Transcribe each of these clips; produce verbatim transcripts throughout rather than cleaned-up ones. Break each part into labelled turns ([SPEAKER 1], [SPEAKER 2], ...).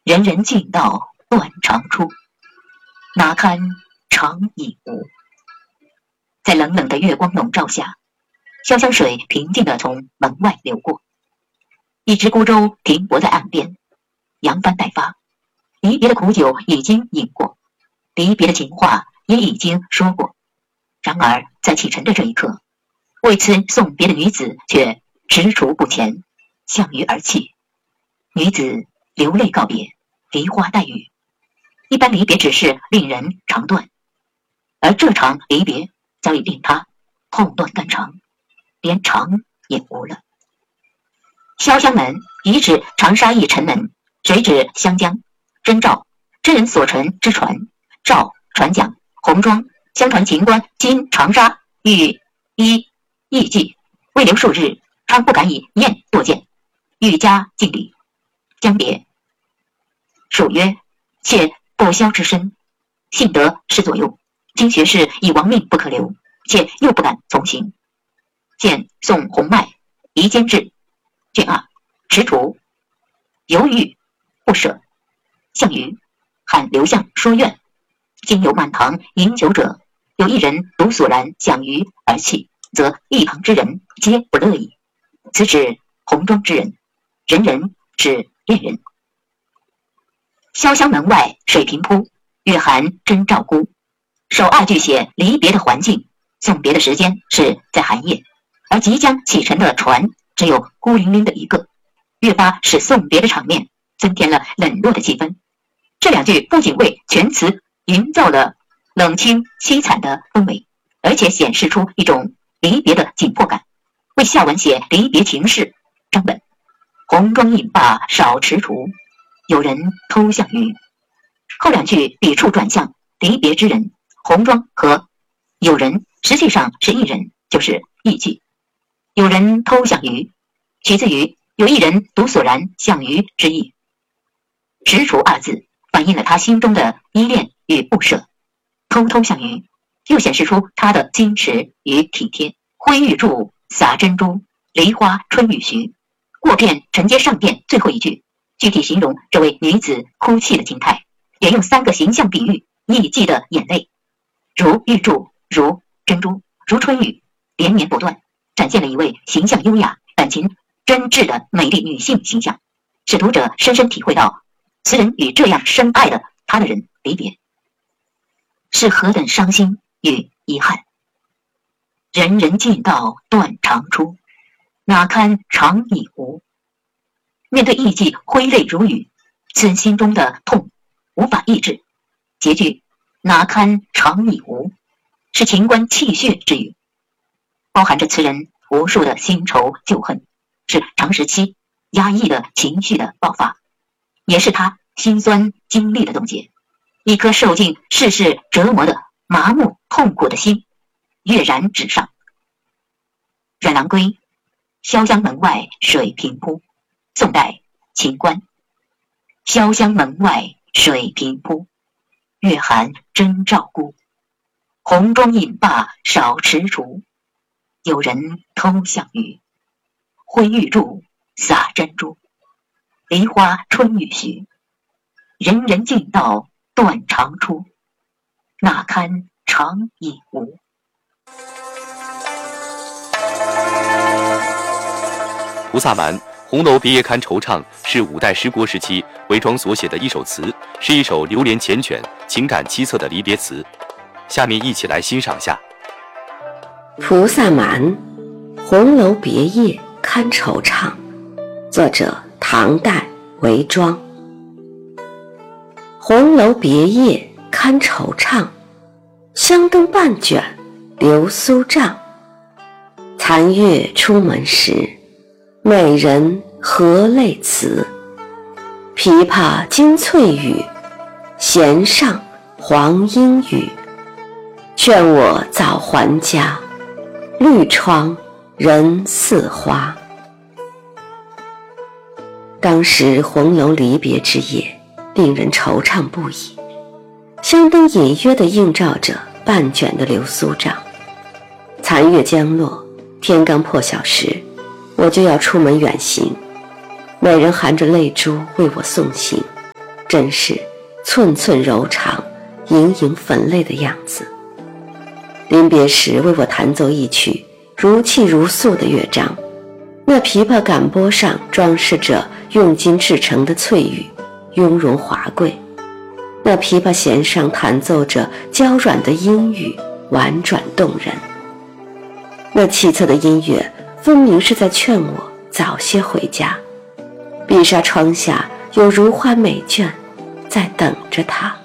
[SPEAKER 1] 人人尽道断肠出，哪堪长已无。在冷冷的月光笼罩下，潇湘水平静地从门外流过，一只孤舟停泊在岸边，扬帆待发。离别的苦酒已经饮过，离别的情话也已经说过，然而在启程的这一刻，为此送别的女子却踟蹰不前，向鱼而泣。女子流泪告别，梨花带雨。一般离别只是令人肠断，而这场离别早已令他痛断肝肠，连肠也无了。潇湘门遗址长沙驿城门，水指湘江。真照真人所乘之船，照船桨红装，相传秦观经长沙欲依驿寄，未留数日，常不敢以雁堕舰，欲加敬礼。将别属曰：且不肖之身，幸得是左右，今学士以亡命不可留，且又不敢从行。见宋洪迈夷坚志卷二，踟蹰犹豫不舍。项羽喊刘向说愿，今有满堂饮酒者，有一人独索然享于而泣，则一旁之人皆不乐矣。此指红妆之人，人人指恋人。潇湘门外水平铺，月寒真照孤。首二句写离别的环境，送别的时间是在寒夜，而即将启程的船只有孤零零的一个，越发使送别的场面增添了冷落的气氛。这两句不仅为全词营造了冷清凄惨的氛围，而且显示出一种离别的紧迫感，为下文写离别情事张本。红妆饮罢少踟蹰，有人偷项羽。后两句笔触转向离别之人，红妆和有人实际上是一人，就是驿寄。有人偷项羽取自于有一人独索然项羽之意。踟蹰二字反映了他心中的依恋与不舍，偷偷项羽又显示出他的矜持与体贴。挥玉柱洒珍珠，梨花春雨徐。过遍承接上殿最后一句，具体形容这位女子哭泣的静态，也用三个形象比喻驿寄的眼泪，如玉柱，如珍珠，如春雨，连绵不断，展现了一位形象优雅、感情真挚的美丽女性形象，使读者深深体会到词人与这样深爱的他的人离别是何等伤心与遗憾。人人尽道断肠出，哪堪长已无。面对驿寄挥泪如雨，此心中的痛无法抑制。结句哪堪长已无是情关泣血之语，包含着词人无数的新仇旧恨，是长时期压抑的情绪的爆发，也是他心酸经历的冻结。一颗受尽世事折磨的麻木痛苦的心跃然纸上。阮郎归，潇湘门外水平铺，宋代秦观。潇湘门外水平铺，月寒真照孤。红妆饮罢少踟蹰，有人偷项羽。挥玉柱洒珍珠，梨花春雨徐。人人尽道断肠出，哪堪长已无。
[SPEAKER 2] 菩萨蛮·红楼别业堪惆怅是五代十国时期韦庄所写的一首词，是一首流连缱绻、情感凄恻的离别词。下面一起来欣赏下。
[SPEAKER 3] 菩萨蛮·红楼别业堪惆怅，作者唐代韦庄。红楼别业堪惆怅，香灯半卷流苏帐。残月出门时，美人何泪辞。琵琶金翠羽，弦上黄莺语。劝我早还家，绿窗人似花。当时红楼离别之夜，令人惆怅不已。香灯隐约地映照着半卷的流苏帐。残月将落，天刚破晓时，我就要出门远行。美人含着泪珠为我送行， 真是寸寸柔肠，盈盈粉泪的样子。临别时为我弹奏一曲如泣如诉的乐章，那琵琶杆拨上装饰着用金制成的翠羽，雍容华贵；那琵琶弦上弹奏着娇软的音语，婉转动人。那凄恻的音乐分明是在劝我早些回家，碧纱窗下有如花美眷在等着他。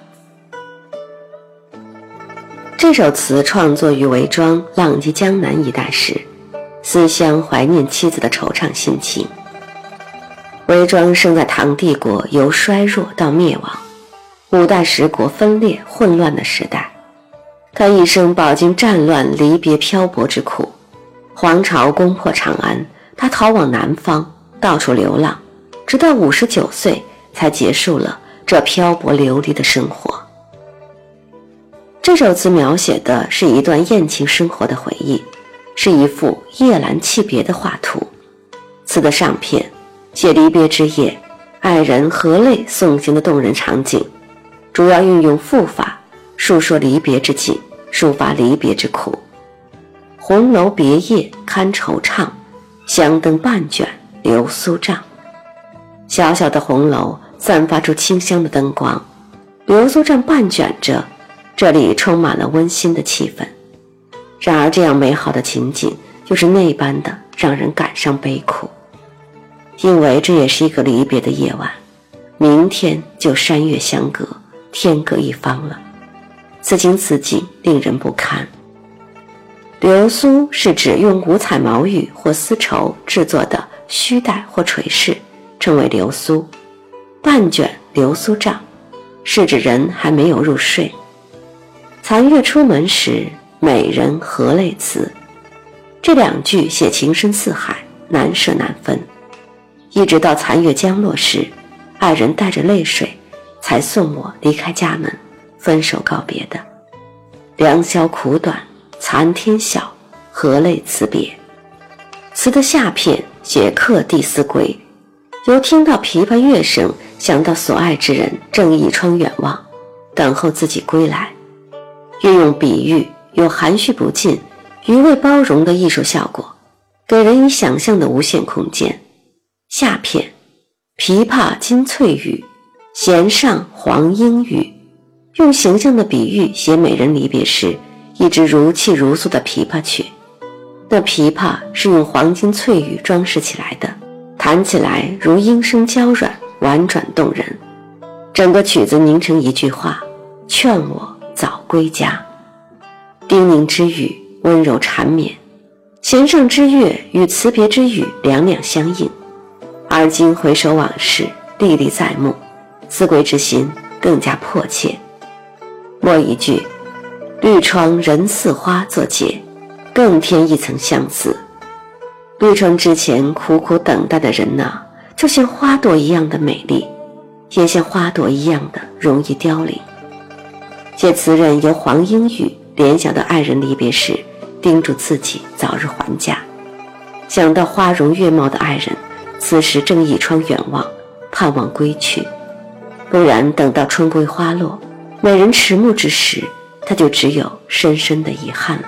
[SPEAKER 3] 这首词创作于韦庄浪迹江南一带时，思乡怀念妻子的惆怅心情。韦庄生在唐帝国由衰弱到灭亡，五代十国分裂混乱的时代，他一生饱经战乱离别漂泊之苦。黄巢攻破长安，他逃往南方，到处流浪，直到五十九岁才结束了这漂泊流离的生活。这首词描写的是一段艳情生活的回忆，是一幅夜阑泣别的画图。词的上片写离别之夜，爱人和泪送行的动人场景，主要运用赋法述说离别之景，抒发离别之苦。红楼别夜堪惆怅，香灯半卷流苏帐。小小的红楼散发出清香的灯光，流苏帐半卷着，这里充满了温馨的气氛。然而这样美好的情景又是那般的让人感伤悲苦，因为这也是一个离别的夜晚，明天就山岳相隔，天各一方了。此情此景令人不堪。流苏是指用五彩毛羽或丝绸制作的须带或垂饰，称为流苏。半卷流苏帐是指人还没有入睡。残月出门时，美人何泪辞。这两句写情深似海，难舍难分，一直到残月将落时，爱人带着泪水才送我离开家门，分手告别的。良宵苦短，残天晓，何泪辞别。词的下片写客地思归，由听到琵琶乐声想到所爱之人正倚窗远望，等候自己归来，运用比喻，有含蓄不尽、余味包容的艺术效果，给人以想象的无限空间。下片琵琶金翠羽，弦上黄莺语，用形象的比喻写美人离别时一支如泣如诉的琵琶曲。那琵琶是用黄金翠羽装饰起来的，弹起来如音声娇软，婉转动人。整个曲子凝成一句话：劝我早归家。叮咛之语温柔缠绵，弦上之乐与辞别之语两两相应。而今回首往事，历历在目，思归之心更加迫切。末一句绿窗人似花作结，更添一层相似。绿窗之前苦苦等待的人呐，就像花朵一样的美丽，也像花朵一样的容易凋零。写词人由黄莺语联想到爱人离别时叮嘱自己早日还家，想到花容月貌的爱人此时正倚窗远望，盼望归去，不然等到春归花落，美人迟暮之时，他就只有深深的遗憾了。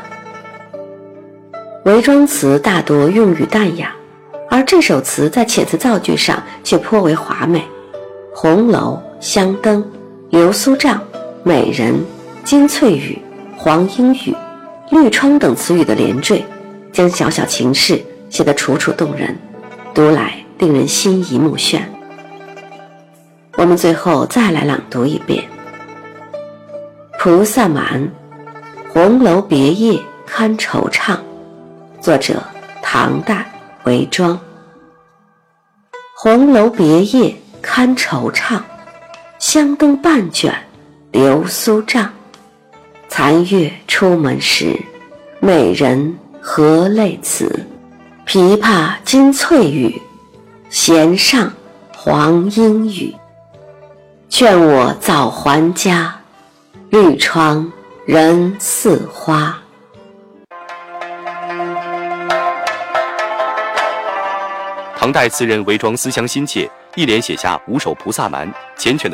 [SPEAKER 3] 韦庄词大多用语淡雅，而这首词在遣词造句上却颇为华美。红楼、香灯、流苏帐、美人、金翠羽、黄莺语、绿窗等词语的连缀，将小小情事写得楚楚动人，读来令人心仪目眩。我们最后再来朗读一遍。菩萨蛮，红楼别夜堪惆怅，作者唐代韦庄。红楼别夜堪惆怅，香灯半卷流苏帐。残月出门时，美人何泪辞。琵琶金翠羽，弦上黄莺语。劝我早还家，绿窗人似花。
[SPEAKER 2] 唐代词人韦庄思乡心切，一连写下五首《菩萨蛮》，缱绻的